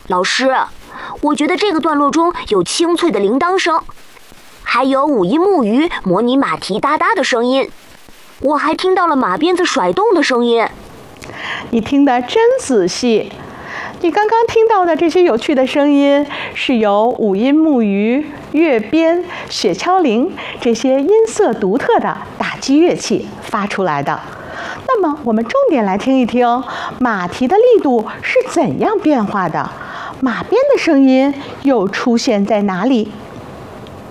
老师，我觉得这个段落中有清脆的铃铛声，还有五音木鱼模拟马蹄哒哒的声音，我还听到了马鞭子甩动的声音。 你听得真仔细。你刚刚听到的这些有趣的声音，是由五音木鱼、乐鞭、雪橇铃这些音色独特的打击乐器发出来的。那么，我们重点来听一听马蹄的力度是怎样变化的，马鞭的声音又出现在哪里？